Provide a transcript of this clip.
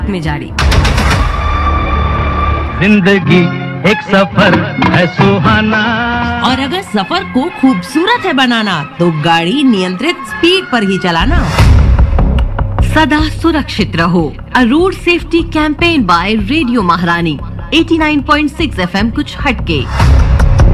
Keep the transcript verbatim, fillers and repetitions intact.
में जारी। जिंदगी एक सफर है सुहाना, और अगर सफर को खूबसूरत है बनाना तो गाड़ी नियंत्रित स्पीड पर ही चलाना। सदा सुरक्षित रहो। अ road safety campaign bye radio महारानी। Eighty nine point six FM कुछ हटके।